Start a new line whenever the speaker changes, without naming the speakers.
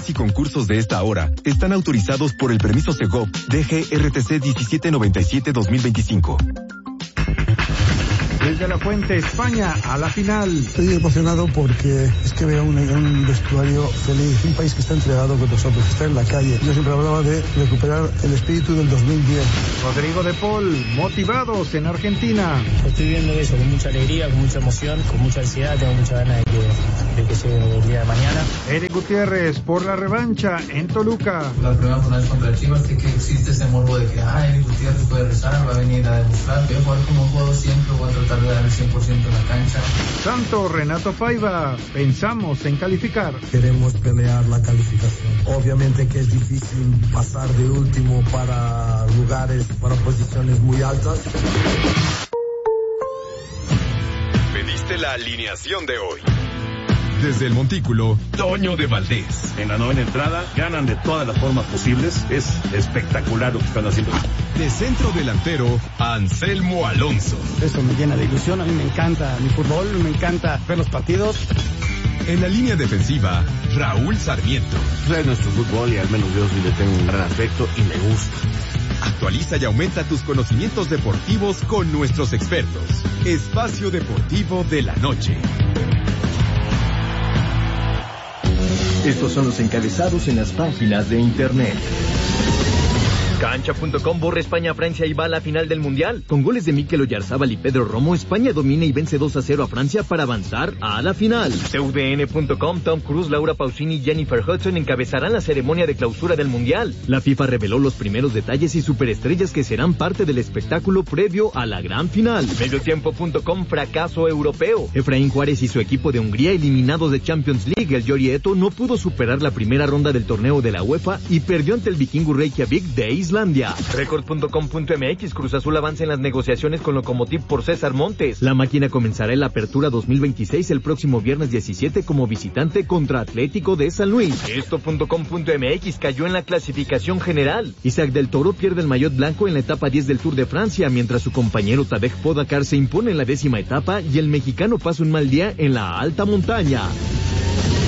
promociones y concursos de esta hora están autorizados por el permiso Segov DGRTC 1797-2025.
Desde la Fuente, España, a la final.
Estoy emocionado porque es que veo un vestuario feliz, un país que está entregado con nosotros, que está en la calle. Yo siempre hablaba de recuperar el espíritu del 2010.
Rodrigo de Paul, motivados en Argentina.
Estoy viendo eso con mucha alegría, con mucha emoción, con mucha ansiedad, tengo mucha ganas de que llegue el día de mañana.
Eric Gutiérrez, por la revancha en Toluca.
La primera jornada contra Chivas, que existe ese morbo de que Eric Gutiérrez puede rezar, va a venir a demostrar. Voy a jugar como juego siempre, voy a tratar de dar el 100% en la cancha.
Santo Renato Paiva, pensamos en calificar.
Queremos pelear la calificación. Obviamente que es difícil pasar de último para lugares, para posiciones muy altas.
Pediste la alineación de hoy. Desde el Montículo, Toño de Valdés.
En la novena entrada, ganan de todas las formas posibles. Es espectacular lo que están haciendo.
De centro delantero, Anselmo Alonso.
Eso me llena de ilusión. A mí me encanta mi fútbol, me encanta ver los partidos.
En la línea defensiva, Raúl Sarmiento.
Es nuestro fútbol y al menos yo sí le tengo un gran afecto y me gusta.
Actualiza y aumenta tus conocimientos deportivos con nuestros expertos. Espacio Deportivo de la Noche.
Estos son los encabezados en las páginas de internet.
Cancha.com borra España-Francia y va a la final del Mundial. Con goles de Mikel Oyarzábal y Pedro Romo, España domina y vence 2-0 a Francia para avanzar a la final. TUDN.com, Tom Cruise, Laura Pausini y Jennifer Hudson encabezarán la ceremonia de clausura del Mundial. La FIFA reveló los primeros detalles y superestrellas que serán parte del espectáculo previo a la gran final. Mediotiempo.com, fracaso europeo. Efraín Juárez y su equipo de Hungría eliminados de Champions League. El Yorieto no pudo superar la primera ronda del torneo de la UEFA y perdió ante el Vikingur Reykjavik de Islandia. Record.com.mx, Cruz Azul avanza en las negociaciones con Lokomotiv por César Montes. La máquina comenzará en la apertura 2026 el próximo viernes 17 como visitante contra Atlético de San Luis. Esto.com.mx cayó en la clasificación general. Isaac del Toro pierde el maillot blanco en la etapa 10 del Tour de Francia, mientras su compañero Tadej Pogačar se impone en la 10ª etapa y el mexicano pasa un mal día en la alta montaña.